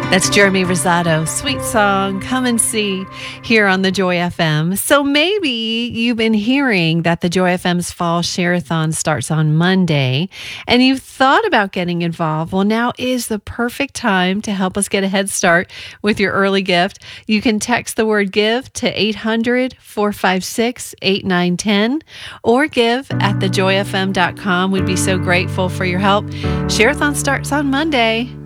That's Jeremy Rosado. Sweet song, Come and See, here on the Joy FM. So maybe you've been hearing that the Joy FM's Fall Share-a-thon starts on Monday, and you've thought about getting involved. Well, now is the perfect time to help us get a head start with your early gift. You can text the word GIVE to 800-456-8910 or give at thejoyfm.com. We'd be so grateful for your help. Share-a-thon starts on Monday.